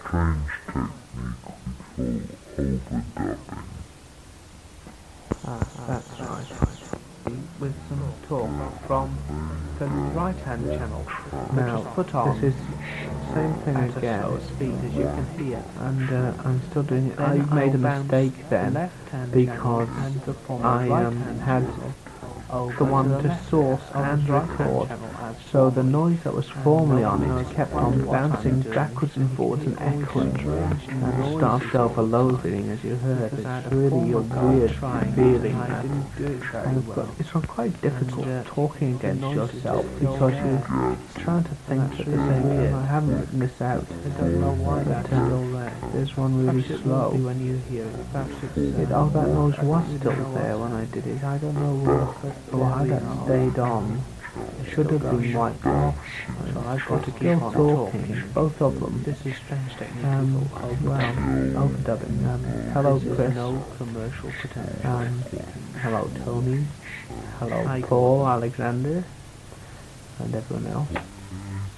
strange technique we call overdubbing. That's right. With some talk from the right-hand channel. Now, foot on. This is same thing at again. a slower speed, as you can hear. And I'm still doing it. Then I made a I'll bounce mistake the then left-hand because channel and perform I the right-hand had channel over the one the to left source of and the right-hand record. channel as So the formerly. noise that was formerly on knows it kept on what I'm bouncing doing. backwards and forwards and echoing and started overloading, as you heard. Because I It's had a really a former weird trying, feeling. and I didn't do it very well. It's quite difficult And, talking against noises yourself are still because there. you're trying to think at the That's really same time. weird. I haven't written this out. I don't know why But, that's still there. There's one really Perhaps it slow. will be when you hear it. Perhaps it's, Oh, that noise was I still don't know there what's when I did it. I don't know why that stayed on. It should have been wiped off. So I've got to keep Still on talking, both of them. This is strange technique. Overdubbing. Hello, This is Chris. no commercial potential. Hello, Tony. Hello, Hi, Paul, Alexander, and everyone else.